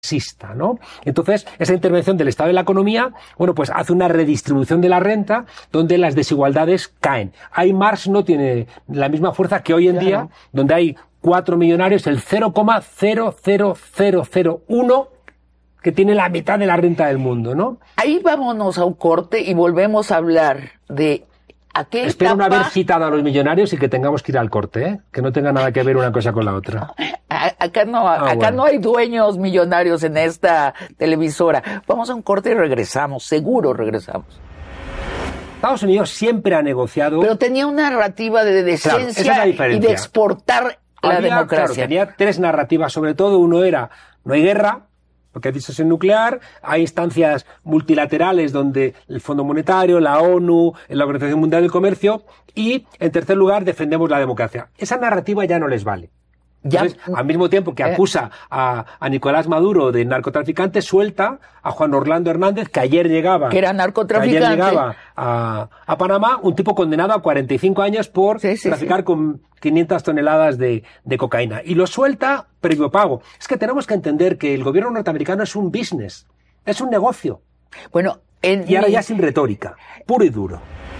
exista, ¿no? Entonces, esa intervención del Estado en la economía, bueno, pues hace una redistribución de la renta donde las desigualdades caen. Ahí Marx no tiene la misma fuerza que hoy en día, donde hay 4 millonarios, el 0,00001 que tiene la mitad de la renta del mundo, ¿no? Ahí vámonos a un corte y volvemos a hablar de aquel Espero no haber citado a los millonarios y que tengamos que ir al corte, ¿eh? Que no tenga nada que ver una cosa con la otra. Acá no hay dueños millonarios en esta televisora. Vamos a un corte y regresamos, seguro regresamos. Estados Unidos siempre ha negociado... Pero tenía una narrativa de decencia y de exportar la democracia. Claro, tenía 3 narrativas, sobre todo. Uno era, no hay guerra, porque hay disuasión nuclear, hay instancias multilaterales donde el Fondo Monetario, la ONU, la Organización Mundial del Comercio, y, en tercer lugar, defendemos la democracia. Esa narrativa ya no les vale. Entonces, al mismo tiempo que acusa a Nicolás Maduro de narcotraficante, suelta a Juan Orlando Hernández, que ayer llegaba... Que era narcotraficante. Ayer llegaba a Panamá, un tipo condenado a 45 años por traficar con 500 toneladas de cocaína. Y lo suelta previo pago. Es que tenemos que entender que el gobierno norteamericano es un business, es un negocio. Bueno, y ahora ya sin retórica, puro y duro.